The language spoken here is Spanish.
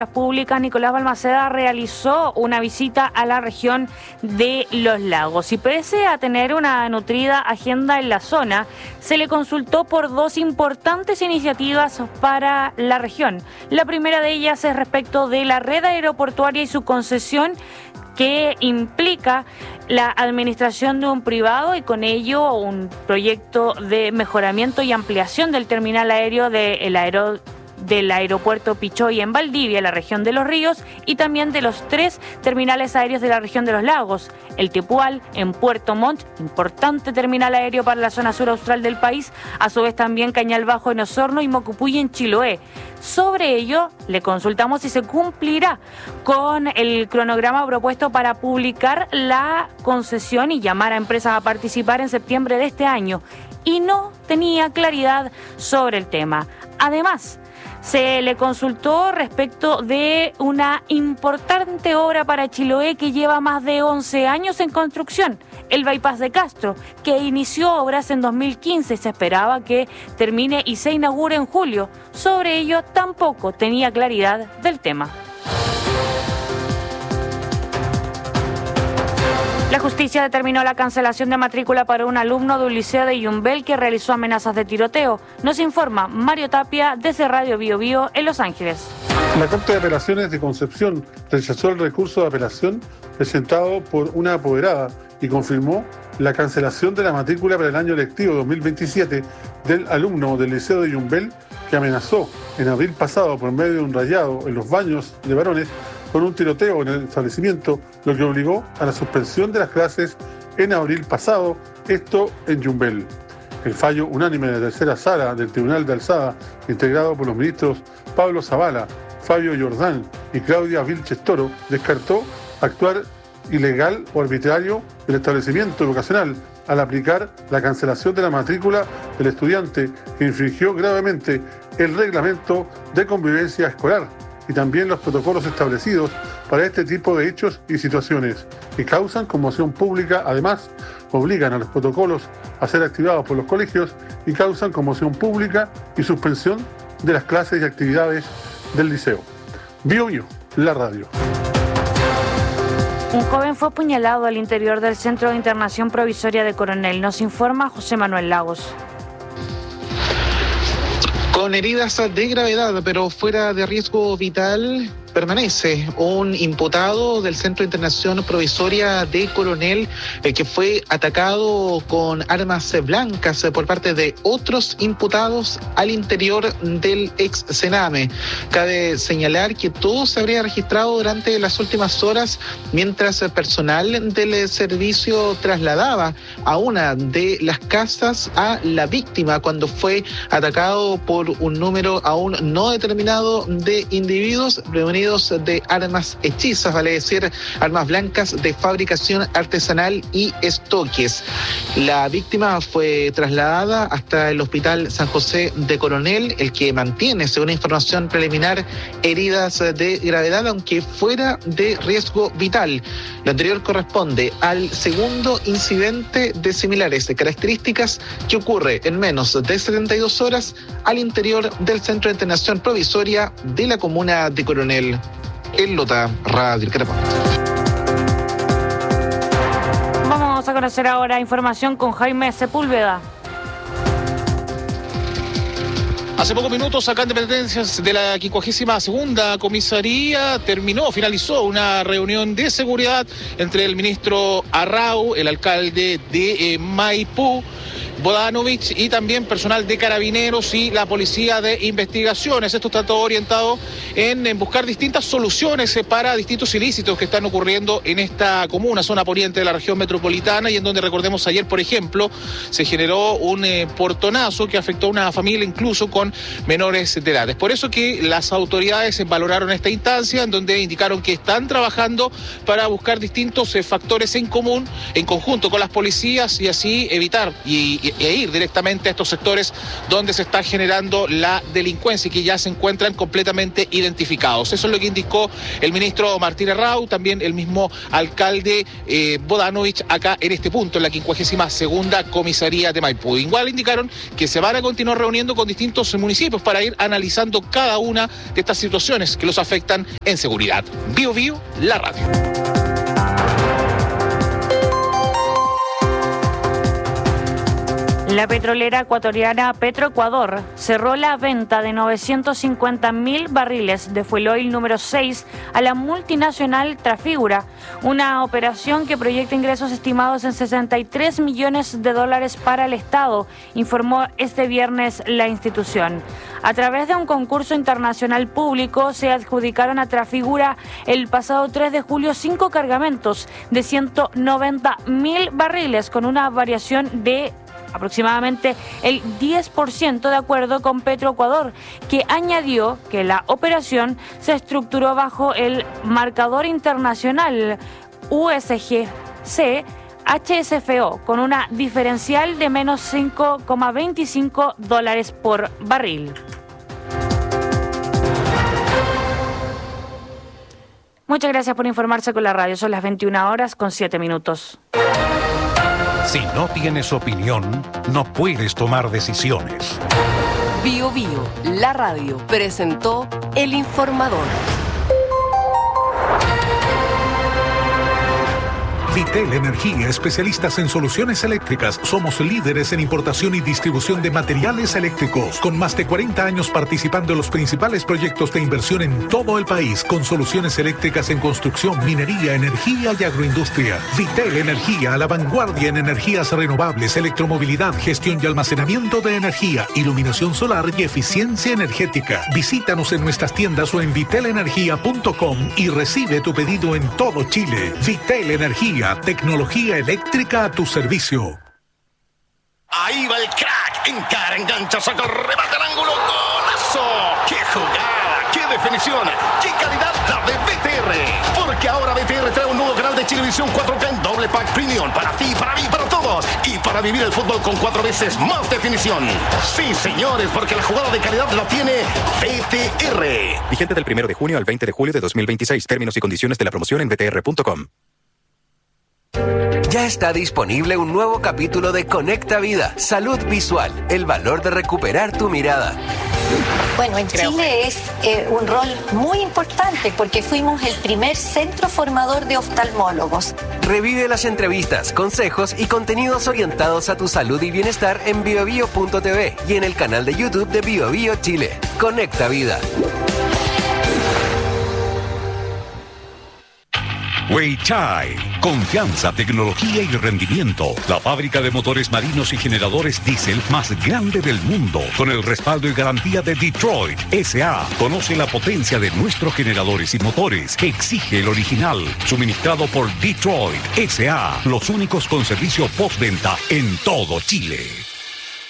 Pública, Nicolás Balmaceda, realizó una visita a la región de Los Lagos y pese a tener una nutrida agenda en la zona, se le consultó por dos importantes iniciativas para la región. La primera de ellas es respecto de la red aeroportuaria y su concesión, que implica la administración de un privado y con ello un proyecto de mejoramiento y ampliación del terminal aéreo del aeropuerto Pichoy en Valdivia, la región de Los Ríos, y también de los 3 terminales aéreos de la región de Los Lagos: el Tepual en Puerto Montt, importante terminal aéreo para la zona sur austral del país, a su vez también Cañal Bajo en Osorno y Mocupuy en Chiloé. Sobre ello le consultamos si se cumplirá con el cronograma propuesto para publicar la concesión y llamar a empresas a participar en septiembre de este año, y no tenía claridad sobre el tema. Además, se le consultó respecto de una importante obra para Chiloé que lleva más de 11 años en construcción, el Bypass de Castro, que inició obras en 2015 y se esperaba que termine y se inaugure en julio. Sobre ello tampoco tenía claridad del tema. La justicia determinó la cancelación de matrícula para un alumno de un liceo de Yumbel que realizó amenazas de tiroteo. Nos informa Mario Tapia desde Radio Bio Bio en Los Ángeles. La Corte de Apelaciones de Concepción rechazó el recurso de apelación presentado por una apoderada y confirmó la cancelación de la matrícula para el año lectivo 2027 del alumno del liceo de Yumbel que amenazó en abril pasado por medio de un rayado en los baños de varones con un tiroteo en el establecimiento, lo que obligó a la suspensión de las clases en abril pasado, esto en Yumbel. El fallo unánime de tercera sala del Tribunal de Alzada, integrado por los ministros Pablo Zavala, Fabio Jordán y Claudia Vilches Toro, descartó actuar ilegal o arbitrario del establecimiento educacional al aplicar la cancelación de la matrícula del estudiante que infringió gravemente el reglamento de convivencia escolar y también los protocolos establecidos para este tipo de hechos y situaciones que causan conmoción pública. Además, obligan a los protocolos a ser activados por los colegios y causan conmoción pública y suspensión de las clases y actividades del liceo. Bio Bio, la radio. Un joven fue apuñalado al interior del Centro de Internación Provisoria de Coronel. Nos informa José Manuel Lagos. Con heridas de gravedad, pero fuera de riesgo vital, permanece un imputado del Centro de Internación Provisoria de Coronel que fue atacado con armas blancas por parte de otros imputados al interior del ex Sename. Cabe señalar que todo se habría registrado durante las últimas horas mientras personal del servicio trasladaba a una de las casas a la víctima cuando fue atacado por un número aún no determinado de individuos reunidos de armas hechizas, vale decir, armas blancas de fabricación artesanal y estoques. La víctima fue trasladada hasta el Hospital San José de Coronel, el que mantiene, según información preliminar, heridas de gravedad, aunque fuera de riesgo vital. Lo anterior corresponde al segundo incidente de similares características que ocurre en menos de 72 horas al interior del Centro de Internación Provisoria de la comuna de Coronel. En Lota, Radio El Carapán. Vamos a conocer ahora información con Jaime Sepúlveda. Hace pocos minutos, acá en Dependencias de la 52ª Comisaría, finalizó una reunión de seguridad entre el ministro Arrau, el alcalde de Maipú, Bodanovich, y también personal de Carabineros y la Policía de Investigaciones. Esto está todo orientado en buscar distintas soluciones para distintos ilícitos que están ocurriendo en esta comuna, zona poniente de la región metropolitana, y en donde, recordemos, ayer, por ejemplo, se generó un portonazo que afectó a una familia incluso con menores de edad. Es por eso que las autoridades valoraron esta instancia, en donde indicaron que están trabajando para buscar distintos factores en común, en conjunto con las policías, y así evitar y e ir directamente a estos sectores donde se está generando la delincuencia y que ya se encuentran completamente identificados. Eso es lo que indicó el ministro Martín Arrau, también el mismo alcalde Bodanovich acá en este punto, en la 52ª comisaría de Maipú. Igual indicaron que se van a continuar reuniendo con distintos municipios para ir analizando cada una de estas situaciones que los afectan en seguridad. Bio Bio, la radio. La petrolera ecuatoriana Petroecuador cerró la venta de 950.000 barriles de fuel oil número 6 a la multinacional Trafigura, una operación que proyecta ingresos estimados en $63 millones para el Estado, informó este viernes la institución. A través de un concurso internacional público se adjudicaron a Trafigura el pasado 3 de julio 5 cargamentos de 190.000 barriles con una variación de aproximadamente el 10% de acuerdo con Petroecuador, que añadió que la operación se estructuró bajo el marcador internacional USGC HSFO con una diferencial de menos $5.25 por barril. Muchas gracias por informarse con la radio. Son las 21:07. Si no tienes opinión, no puedes tomar decisiones. Bio Bio, la radio, presentó El Informador. Vitel Energía, especialistas en soluciones eléctricas. Somos líderes en importación y distribución de materiales eléctricos, con más de 40 años participando en los principales proyectos de inversión en todo el país, con soluciones eléctricas en construcción, minería, energía y agroindustria. Vitel Energía, a la vanguardia en energías renovables, electromovilidad, gestión y almacenamiento de energía, iluminación solar y eficiencia energética. Visítanos en nuestras tiendas o en vitelenergia.com y recibe tu pedido en todo Chile. Vitel Energía, tecnología eléctrica a tu servicio. Ahí va el crack, encara, engancha, saca, remata al ángulo, ¡golazo! ¡Qué jugada! ¡Qué definición! ¡Qué calidad la de BTR! Porque ahora BTR trae un nuevo canal de Chilevisión 4K en doble pack premium para ti, para mí, para todos, y para vivir el fútbol con 4 veces más definición. Sí, señores, porque la jugada de calidad la tiene BTR. Vigente del 1 de junio al 20 de julio de 2026. Términos y condiciones de la promoción en btr.com. Ya está disponible un nuevo capítulo de Conecta Vida, Salud Visual, el valor de recuperar tu mirada. Bueno, en Chile es un rol muy importante porque fuimos el primer centro formador de oftalmólogos. Revive las entrevistas, consejos y contenidos orientados a tu salud y bienestar en biobio.tv y en el canal de YouTube de BioBio Chile. Conecta Vida. Weichai, confianza, tecnología y rendimiento. La fábrica de motores marinos y generadores diésel más grande del mundo, con el respaldo y garantía de Detroit S.A. Conoce la potencia de nuestros generadores y motores. Exige el original, suministrado por Detroit S.A. Los únicos con servicio postventa en todo Chile.